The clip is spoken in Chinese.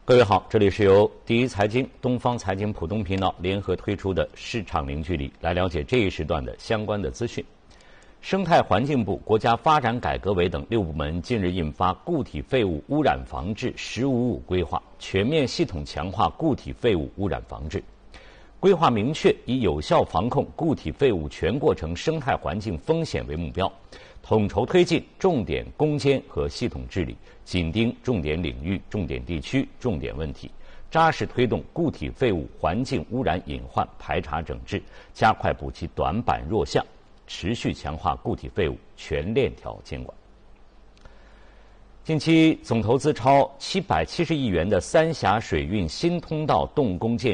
各位好，这里是由第一财经、东方财经浦东频道联合推出的市场零距离，来了解这一时段的相关的资讯。生态环境部、国家发展改革委等6部门近日印发《固体废物污染防治“十五五”规划》，全面系统强化固体废物污染防治。规划明确以有效防控固体废物全过程生态环境风险为目标，统筹推进重点攻坚和系统治理，紧盯重点领域、重点地区、重点问题，扎实推动固体废物环境污染隐患排查整治，加快补其短板弱项，持续强化固体废物全链条监管。近期总投资超770亿元的三峡水运新通道动工建